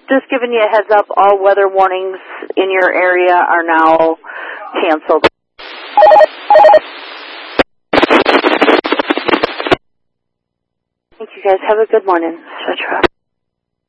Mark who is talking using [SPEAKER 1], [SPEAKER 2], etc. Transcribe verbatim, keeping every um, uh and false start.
[SPEAKER 1] just giving you a heads up, all weather warnings in your area are now canceled. Thank you guys. Have a good morning, et cetera.